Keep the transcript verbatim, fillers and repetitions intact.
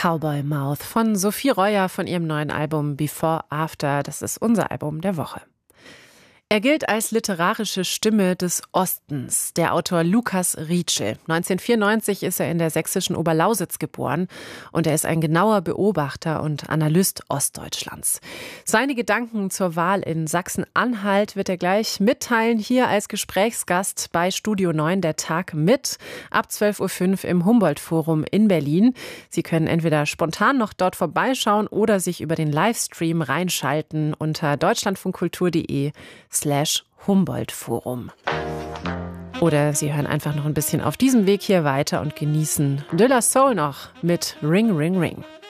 Cowboy Mouth von Sophie Reuer von ihrem neuen Album Before After. Das ist unser Album der Woche. Er gilt als literarische Stimme des Ostens, der Autor Lukas Rietschel. neunzehnhundertvierundneunzig ist er in der sächsischen Oberlausitz geboren und er ist ein genauer Beobachter und Analyst Ostdeutschlands. Seine Gedanken zur Wahl in Sachsen-Anhalt wird er gleich mitteilen, hier als Gesprächsgast bei Studio neun, der Tag mit, ab zwölf Uhr fünf im Humboldt-Forum in Berlin. Sie können entweder spontan noch dort vorbeischauen oder sich über den Livestream reinschalten unter deutschlandfunkkultur.de slash Humboldt-Forum. Oder Sie hören einfach noch ein bisschen auf diesem Weg hier weiter und genießen De La Soul noch mit Ring, Ring, Ring.